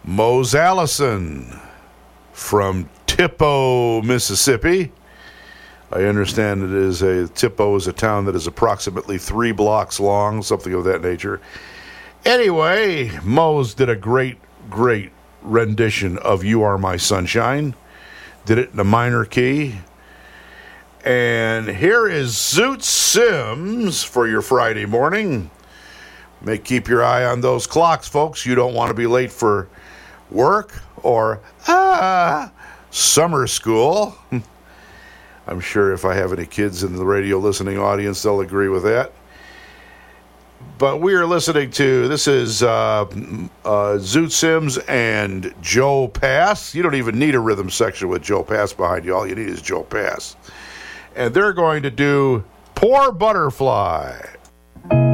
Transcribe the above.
Mose Allison from Tippo, Mississippi. I understand Tippo is a town that is approximately 3 blocks long, something of that nature. Anyway, Mose did a great rendition of You Are My Sunshine. Did it in a minor key. And here is Zoot Sims for your Friday morning. Keep your eye on those clocks, folks. You don't want to be late for work or summer school. I'm sure if I have any kids in the radio listening audience, they'll agree with that. But we are listening to, this is Zoot Sims and Joe Pass. You don't even need a rhythm section with Joe Pass behind you. All you need is Joe Pass. And they're going to do Poor Butterfly.